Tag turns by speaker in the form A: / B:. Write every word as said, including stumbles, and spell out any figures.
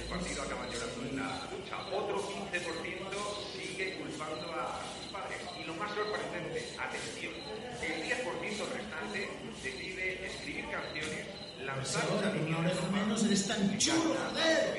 A: partido acaban llorando en la ducha. Otro quince por ciento sigue culpando a sus padres. Y lo más sorprendente, atención, el diez por ciento restante decide escribir canciones, lanzar
B: Pues ahora, con una oreja menos, eres tan chulo, joder.